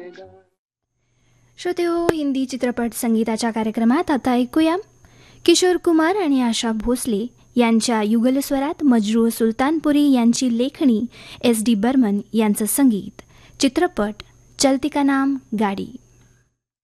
श्रोतेहो, हिंदी चित्रपट संगीताच्या कार्यक्रमात आता ऐकूया किशोर कुमार आणि आशा भोसले यांच्या युगलस्वरात मजरूह सुलतानपुरी यांची लेखणी SD बर्मन यांचं संगीत. चित्रपट चलती का नाम गाडी.